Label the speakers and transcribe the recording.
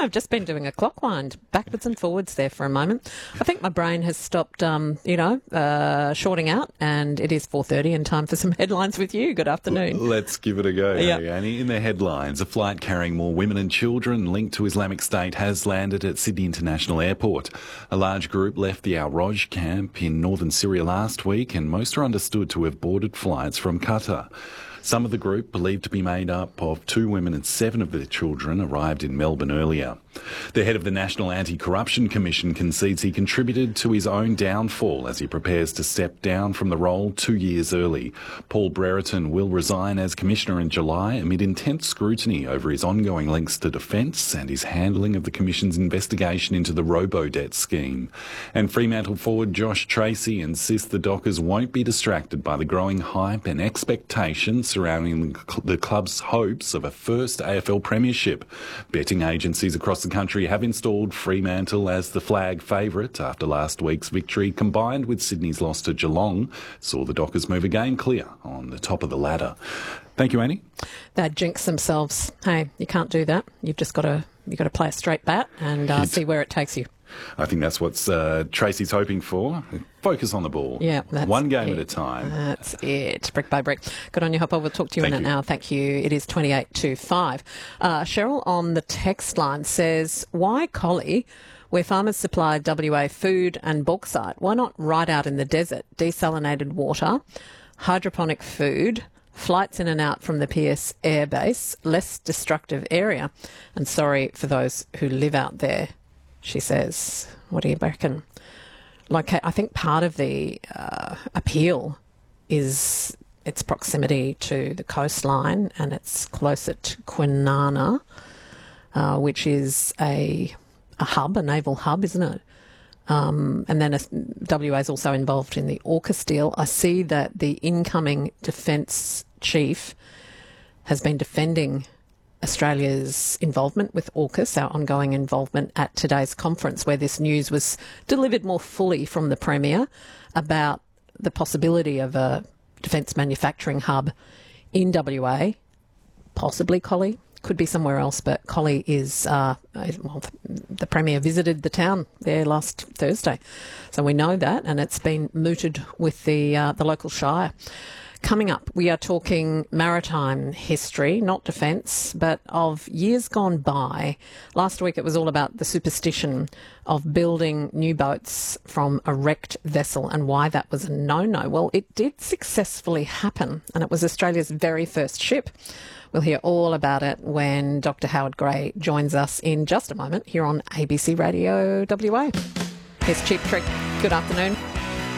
Speaker 1: I've just been doing a clock wind, backwards and forwards there for a moment. I think my brain has stopped, shorting out, and it is 4:30 and time for some headlines with you. Good afternoon.
Speaker 2: Let's give it a go,
Speaker 1: Yeah.
Speaker 2: Annie. In the headlines, a flight carrying more women and children linked to Islamic State has landed at Sydney International Airport. A large group left the Al-Roj camp in northern Syria last week, and most are understood to have boarded flights from Qatar. Some of the group, believed to be made up of 2 women and 7 of their children, arrived in Melbourne earlier. The head of the National Anti-Corruption Commission concedes he contributed to his own downfall as he prepares to step down from the role 2 years early. Paul Brereton will resign as Commissioner in July amid intense scrutiny over his ongoing links to defence and his handling of the Commission's investigation into the robo-debt scheme. And Fremantle forward Josh Tracy insists the Dockers won't be distracted by the growing hype and expectations surrounding the club's hopes of a first AFL premiership. Betting agencies across the country have installed Fremantle as the flag favourite after last week's victory, combined with Sydney's loss to Geelong, saw the Dockers move a game clear on the top of the ladder. Thank you, Annie.
Speaker 1: They jinx themselves. Hey, you can't do that. You've just got to play a straight bat and see where it takes you.
Speaker 2: I think that's what Tracy's hoping for. Focus on the ball.
Speaker 1: Yeah, that's
Speaker 2: one game
Speaker 1: it.
Speaker 2: at a time.
Speaker 1: That's it. Brick by brick. Good on you, Hopper. We'll talk to you in an hour. Thank you. It is 28:25. Cheryl on the text line says, why Collie, where farmers supply WA food and bauxite? Why not right out in the desert? Desalinated water, hydroponic food, flights in and out from the PS airbase, less destructive area. And sorry for those who live out there, she says. What do you reckon? Like, I think part of the appeal is its proximity to the coastline, and it's closer to Kwinana, which is a hub, a naval hub, isn't it? And then WA is also involved in the AUKUS deal. I see that the incoming Defence Chief has been defending Australia's involvement with AUKUS, our ongoing involvement, at today's conference, where this news was delivered more fully from the Premier about the possibility of a defence manufacturing hub in WA, possibly Collie, could be somewhere else, but Collie is, the Premier visited the town there last Thursday, so we know that, and it's been mooted with the local shire. Coming up, we are talking maritime history, not defence, but of years gone by. Last week it was all about the superstition of building new boats from a wrecked vessel and why that was a no-no. Well, it did successfully happen, and it was Australia's very first ship. We'll hear all about it when Dr. Howard Gray joins us in just a moment here on ABC Radio WA. Here's Cheap Trick. Good afternoon.